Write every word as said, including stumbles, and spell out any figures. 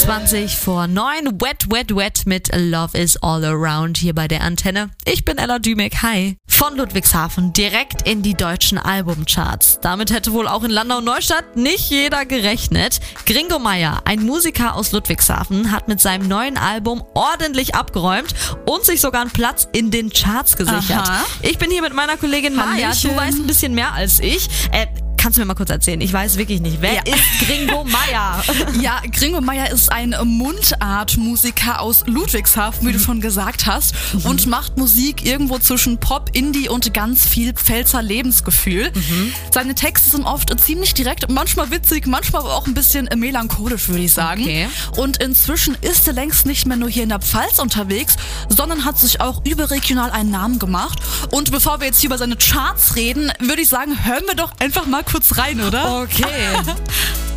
zwanzig vor neun. Wet, Wet, Wet mit Love is All Around hier bei der Antenne. Ich bin Ella Dümek. Hi. Von Ludwigshafen direkt in die deutschen Albumcharts. Damit hätte wohl auch in Landau-Neustadt nicht jeder gerechnet. Gringo Meier, ein Musiker aus Ludwigshafen, hat mit seinem neuen Album ordentlich abgeräumt und sich sogar einen Platz in den Charts gesichert. Aha. Ich bin hier mit meiner Kollegin Maja. Du weißt ein bisschen mehr als ich. Äh, Kannst du mir mal kurz erzählen? Ich weiß wirklich nicht. Wer Ja. ist Gringo Meier? Ja, Gringo Meier ist ein Mundartmusiker aus Ludwigshafen, wie du schon gesagt hast, mhm. und macht Musik irgendwo zwischen Pop, Indie und ganz viel Pfälzer Lebensgefühl. Mhm. Seine Texte sind oft ziemlich direkt, manchmal witzig, manchmal aber auch ein bisschen melancholisch, würde ich sagen. Okay. Und inzwischen ist er längst nicht mehr nur hier in der Pfalz unterwegs, sondern hat sich auch überregional einen Namen gemacht. Und bevor wir jetzt hier über seine Charts reden, würde ich sagen, hören wir doch einfach mal kurz rein, oder? Okay.